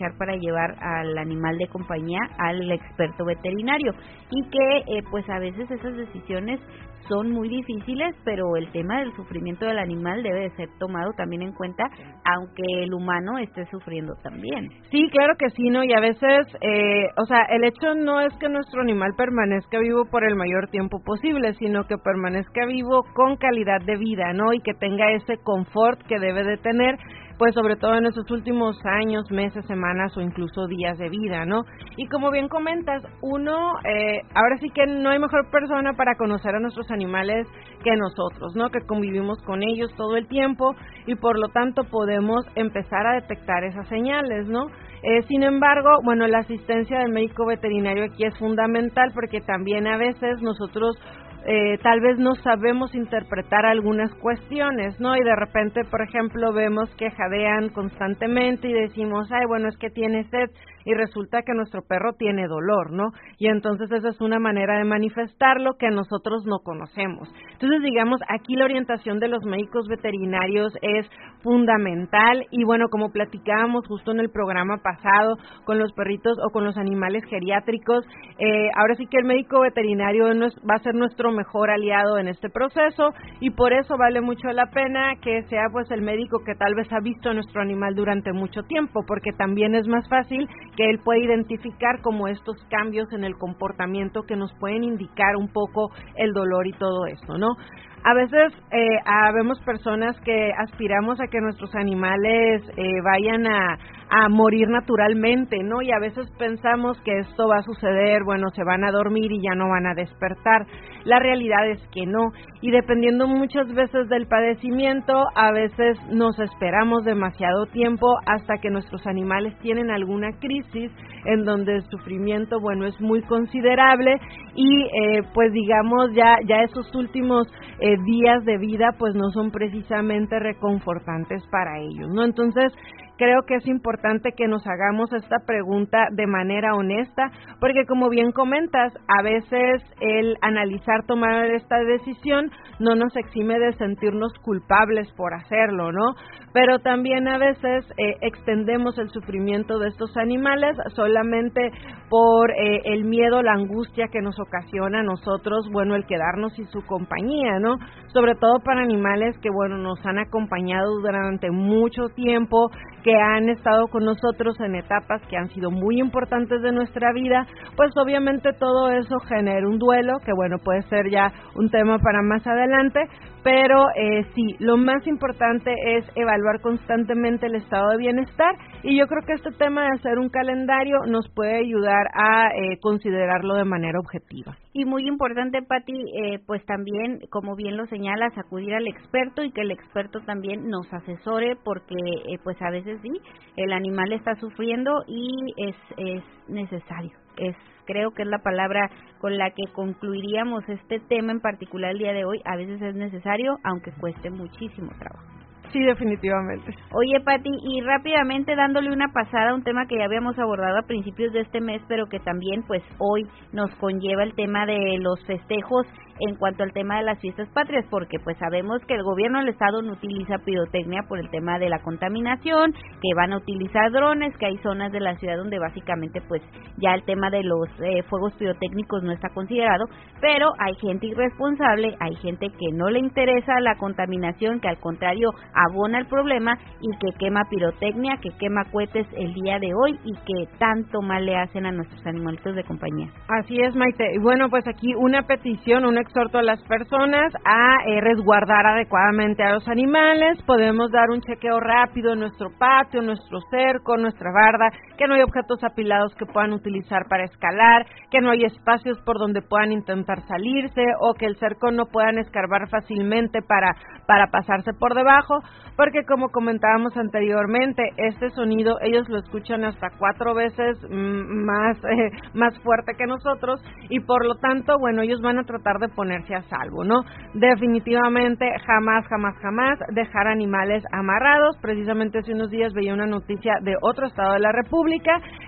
para llevar al animal de compañía al experto veterinario y que pues a veces esas decisiones son muy difíciles, pero el tema del sufrimiento del animal debe de ser tomado también en cuenta, aunque el humano esté sufriendo también. Sí, claro que sí, ¿no? Y a veces, el hecho no es que nuestro animal permanezca vivo por el mayor tiempo posible, sino que permanezca vivo con calidad de vida, ¿no? Y que tenga ese confort que debe de tener, pues sobre todo en esos últimos años, meses, semanas o incluso días de vida, ¿no? Y como bien comentas, ahora sí que no hay mejor persona para conocer a nuestros animales que nosotros, ¿no? Que convivimos con ellos todo el tiempo y por lo tanto podemos empezar a detectar esas señales, ¿no? Sin embargo, bueno, la asistencia del médico veterinario aquí es fundamental porque también a veces nosotros tal vez no sabemos interpretar algunas cuestiones, ¿no? Y de repente, por ejemplo, vemos que jadean constantemente y decimos, ay, bueno, es que tiene sed, y resulta que nuestro perro tiene dolor, ¿no? Y entonces esa es una manera de manifestarlo que nosotros no conocemos. Entonces, digamos, aquí la orientación de los médicos veterinarios es fundamental y bueno, como platicábamos justo en el programa pasado con los perritos o con los animales geriátricos, ahora sí que el médico veterinario va a ser nuestro mejor aliado en este proceso y por eso vale mucho la pena que sea pues el médico que tal vez ha visto a nuestro animal durante mucho tiempo, porque también es más fácil que él pueda identificar como estos cambios en el comportamiento que nos pueden indicar un poco el dolor y todo eso, ¿no? A veces vemos personas que aspiramos a que nuestros animales vayan a morir naturalmente, ¿no? Y a veces pensamos que esto va a suceder, bueno, se van a dormir y ya no van a despertar. La realidad es que no. Y dependiendo muchas veces del padecimiento, a veces nos esperamos demasiado tiempo hasta que nuestros animales tienen alguna crisis en donde el sufrimiento, bueno, es muy considerable y pues digamos ya esos últimos días de vida pues no son precisamente reconfortantes para ellos, ¿no? Entonces creo que es importante que nos hagamos esta pregunta de manera honesta, porque como bien comentas, a veces el analizar, tomar esta decisión no nos exime de sentirnos culpables por hacerlo, ¿no? Pero también a veces extendemos el sufrimiento de estos animales solamente por el miedo, la angustia que nos ocasiona a nosotros, bueno, el quedarnos sin su compañía, ¿no? Sobre todo para animales que, bueno, nos han acompañado durante mucho tiempo, que han estado con nosotros en etapas que han sido muy importantes de nuestra vida, pues obviamente todo eso genera un duelo, que bueno, puede ser ya un tema para más adelante, pero sí, lo más importante es evaluar constantemente el estado de bienestar y yo creo que este tema de hacer un calendario nos puede ayudar a considerarlo de manera objetiva. Y muy importante, Pati, pues también, como bien lo señalas, acudir al experto y que el experto también nos asesore porque pues a veces sí, el animal está sufriendo y es necesario. Creo que es la palabra con la que concluiríamos este tema en particular el día de hoy. A veces es necesario, aunque cueste muchísimo trabajo. Sí, definitivamente. Oye, Pati, y rápidamente dándole una pasada a un tema que ya habíamos abordado a principios de este mes, pero que también pues hoy nos conlleva el tema de los festejos en cuanto al tema de las fiestas patrias, porque pues sabemos que el gobierno del estado no utiliza pirotecnia por el tema de la contaminación, que van a utilizar drones, que hay zonas de la ciudad donde básicamente pues ya el tema de los fuegos pirotécnicos no está considerado, pero hay gente irresponsable, hay gente que no le interesa la contaminación, que al contrario abona el problema y que quema pirotecnia, que quema cohetes el día de hoy y que tanto mal le hacen a nuestros animalitos de compañía. Así es, Maite. Y bueno, pues aquí una petición, un exhorto a las personas a resguardar adecuadamente a los animales. Podemos dar un chequeo rápido en nuestro patio, nuestro cerco, nuestra barda, que no hay objetos apilados que puedan utilizar para escalar, que no hay espacios por donde puedan intentar salirse o que el cerco no puedan escarbar fácilmente para pasarse por debajo, porque como comentábamos anteriormente, este sonido ellos lo escuchan hasta 4 veces más fuerte que nosotros y por lo tanto, bueno, ellos van a tratar de ponerse a salvo, ¿no? Definitivamente jamás dejar animales amarrados. Precisamente hace unos días veía una noticia de otro estado de la República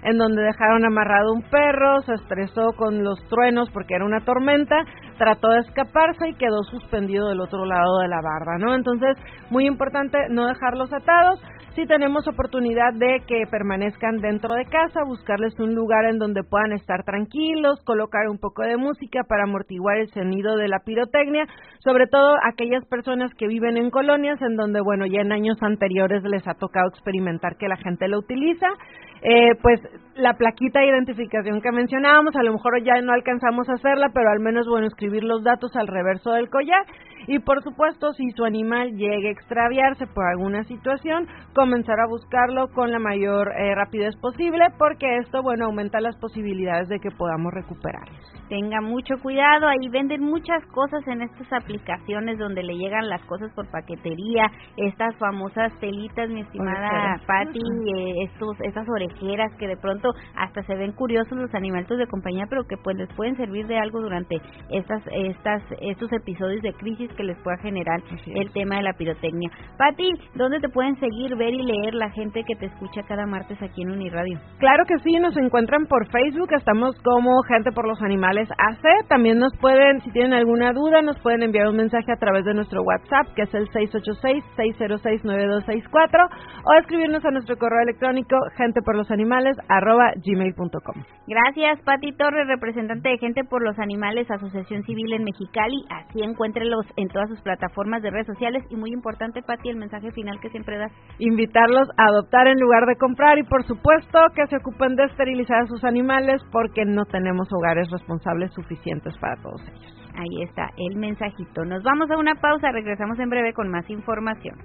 en donde dejaron amarrado un perro, se estresó con los truenos porque era una tormenta, trató de escaparse y quedó suspendido del otro lado de la barda, ¿no? Entonces, muy importante no dejarlos atados. Si tenemos oportunidad de que permanezcan dentro de casa, buscarles un lugar en donde puedan estar tranquilos, colocar un poco de música para amortiguar el sonido de la pirotecnia, sobre todo aquellas personas que viven en colonias en donde, bueno, ya en años anteriores les ha tocado experimentar que la gente lo utiliza. Pues la plaquita de identificación que mencionábamos, a lo mejor ya no alcanzamos a hacerla, pero al menos, bueno, escribir los datos al reverso del collar y, por supuesto, si su animal llegue a extraviarse por alguna situación, comenzar a buscarlo con la mayor rapidez posible, porque esto, bueno, aumenta las posibilidades de que podamos recuperarlo. Tenga mucho cuidado, ahí venden muchas cosas en estas aplicaciones donde le llegan las cosas por paquetería, estas famosas telitas, mi estimada Patti, estas orejeras que de pronto hasta se ven curiosos los animalitos de compañía, pero que pues les pueden servir de algo durante estos episodios de crisis que les pueda generar el tema de la pirotecnia. Patti, ¿dónde te pueden seguir, ver y leer la gente que te escucha cada martes aquí en Uniradio? Claro que sí, nos encuentran por Facebook, estamos como Gente por los Animales AC. También nos pueden, si tienen alguna duda, nos pueden enviar un mensaje a través de nuestro WhatsApp, que es el 686-606-9264, o escribirnos a nuestro correo electrónico genteporlosanimales@gmail.com. Gracias, Patti Torres, representante de Gente por los Animales, Asociación Civil en Mexicali. Así encuéntrelos en todas sus plataformas de redes sociales. Y muy importante, Patti, el mensaje final que siempre das. Invitarlos a adoptar en lugar de comprar y, por supuesto, que se ocupen de esterilizar a sus animales porque no tenemos hogares responsables suficientes para todos ellos. Ahí está el mensajito. Nos vamos a una pausa, regresamos en breve con más información.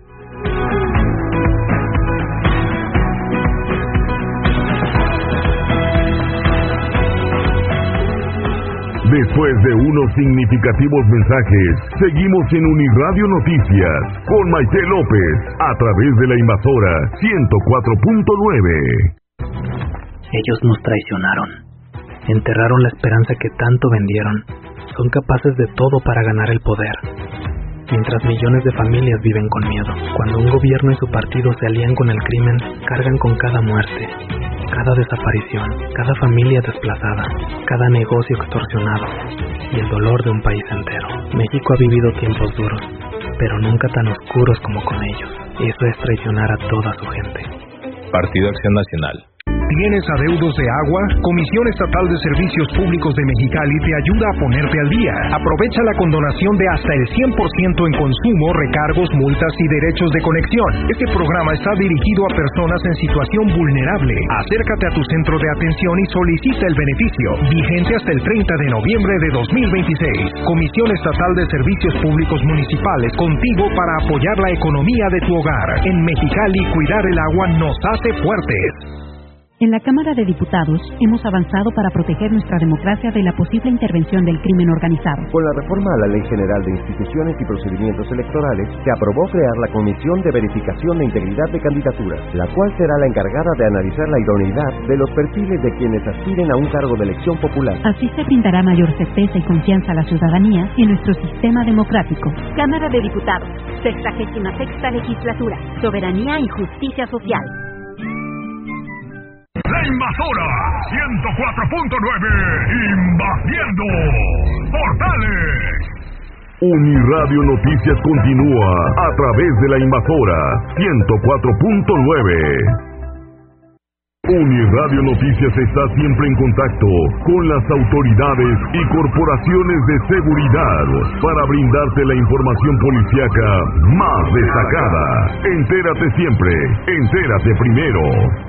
Después de unos significativos mensajes, seguimos en Uniradio Noticias con Maite López a través de la emisora 104.9. Ellos nos traicionaron, enterraron la esperanza que tanto vendieron, son capaces de todo para ganar el poder. Mientras millones de familias viven con miedo, cuando un gobierno y su partido se alían con el crimen, cargan con cada muerte, cada desaparición, cada familia desplazada, cada negocio extorsionado y el dolor de un país entero. México ha vivido tiempos duros, pero nunca tan oscuros como con ellos. Eso es traicionar a toda su gente. Partido Acción Nacional. ¿Tienes adeudos de agua? Comisión Estatal de Servicios Públicos de Mexicali te ayuda a ponerte al día. Aprovecha la condonación de hasta el 100% en consumo, recargos, multas y derechos de conexión. Este programa está dirigido a personas en situación vulnerable. Acércate a tu centro de atención y solicita el beneficio. Vigente hasta el 30 de noviembre de 2026. Comisión Estatal de Servicios Públicos Municipales, contigo para apoyar la economía de tu hogar. En Mexicali, cuidar el agua nos hace fuertes. En la Cámara de Diputados hemos avanzado para proteger nuestra democracia de la posible intervención del crimen organizado. Con la reforma a la Ley General de Instituciones y Procedimientos Electorales, se aprobó crear la Comisión de Verificación de Integridad de Candidaturas, la cual será la encargada de analizar la idoneidad de los perfiles de quienes aspiren a un cargo de elección popular. Así se brindará mayor certeza y confianza a la ciudadanía en nuestro sistema democrático. Cámara de Diputados, 66ª Legislatura, Soberanía y Justicia Social. La Invasora 104.9, invadiendo Portales. Uniradio Noticias continúa a través de la Invasora 104.9. Uniradio Noticias está siempre en contacto con las autoridades y corporaciones de seguridad para brindarte la información policíaca más destacada. Entérate siempre, entérate primero.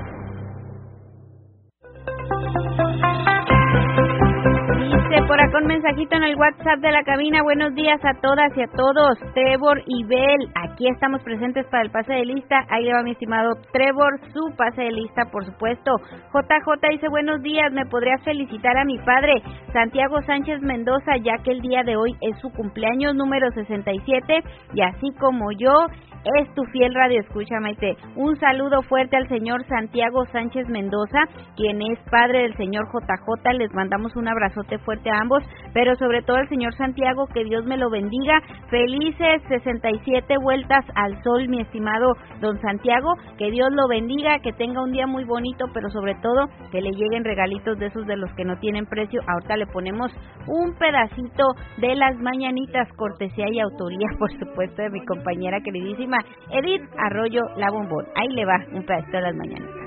Dice por acá un mensajito en el WhatsApp de la cabina: buenos días a todas y a todos. Trevor y Bel, aquí estamos presentes para el pase de lista. Ahí le va mi estimado Trevor, su pase de lista, por supuesto. JJ dice: buenos días, ¿me podrías felicitar a mi padre, Santiago Sánchez Mendoza, ya que el día de hoy es su cumpleaños número 67, y así como yo, es tu fiel radioescucha, Maite. Un saludo fuerte al señor Santiago Sánchez Mendoza, quien es padre del señor JJ. Les mandamos un abrazote fuerte a ambos pero sobre todo al señor Santiago, que Dios me lo bendiga. Felices 67 vueltas al sol, mi estimado don Santiago, que Dios lo bendiga, que tenga un día muy bonito, pero sobre todo que le lleguen regalitos de esos de los que no tienen precio. Ahorita le ponemos un pedacito de las mañanitas, cortesía y autoría, por supuesto, de mi compañera queridísima Edith Arroyo La Bombón. Ahí le va un pedacito de las mañanitas.